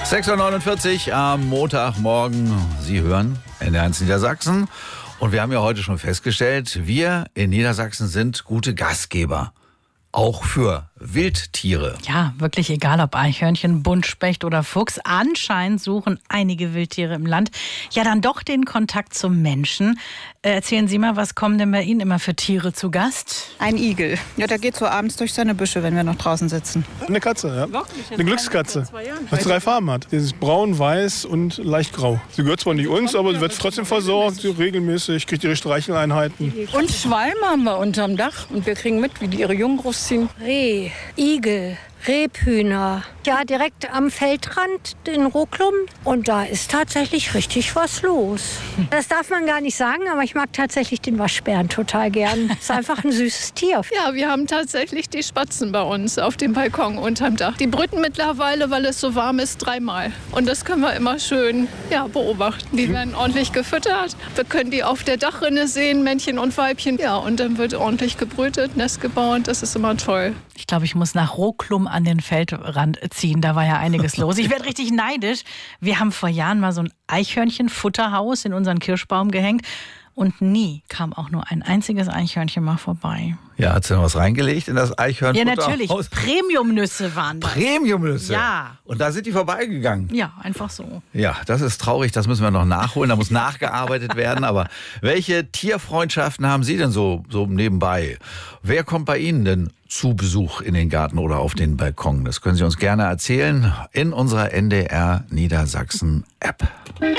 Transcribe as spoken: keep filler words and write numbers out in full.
sechs Uhr neunundvierzig am Montagmorgen. Sie hören N D R eins Niedersachsen. Und wir haben ja heute schon festgestellt, wir in Niedersachsen sind gute Gastgeber. Auch für Wildtiere. Ja, wirklich egal ob Eichhörnchen, Buntspecht oder Fuchs. Anscheinend suchen einige Wildtiere im Land ja dann doch den Kontakt zum Menschen. Äh, erzählen Sie mal, was kommen denn bei Ihnen immer für Tiere zu Gast? Ein Igel. Ja, der geht so abends durch seine Büsche, wenn wir noch draußen sitzen. Eine Katze, ja. Eine Glückskatze. Was drei Farben hat. Die ist braun, weiß und leicht grau. Sie gehört zwar nicht uns, aber sie wird trotzdem versorgt. Sie regelmäßig, kriegt ihre Streicheleinheiten. Und Schwalben haben wir unterm Dach. Und wir kriegen mit, wie die ihre Jungen großziehen. Reh, Igel, Rebhühner. Ja, direkt am Feldrand in Roklum. Und da ist tatsächlich richtig was los. Das darf man gar nicht sagen, aber ich mag tatsächlich den Waschbären total gern. Ist einfach ein süßes Tier. Ja, wir haben tatsächlich die Spatzen bei uns auf dem Balkon unterm Dach. Die brüten mittlerweile, weil es so warm ist, dreimal. Und das können wir immer schön ja, beobachten. Die werden ordentlich gefüttert. Wir können die auf der Dachrinne sehen, Männchen und Weibchen. Ja, und dann wird ordentlich gebrütet, Nest gebaut. Das ist immer toll. Ich glaube, ich muss nach Roklum an den Feldrand ziehen. Da war ja einiges los. Ich werde richtig neidisch. Wir haben vor Jahren mal so ein Eichhörnchen-Futterhaus in unseren Kirschbaum gehängt. Und nie kam auch nur ein einziges Eichhörnchen mal vorbei. Ja, hat sie noch was reingelegt in das Eichhörnchen? Ja, natürlich. Premiumnüsse waren das. Premiumnüsse? Ja. Und da sind die vorbeigegangen? Ja, einfach so. Ja, das ist traurig. Das müssen wir noch nachholen. Da muss nachgearbeitet werden. Aber welche Tierfreundschaften haben Sie denn so, so nebenbei? Wer kommt bei Ihnen denn zu Besuch in den Garten oder auf den Balkon? Das können Sie uns gerne erzählen in unserer N D R Niedersachsen App.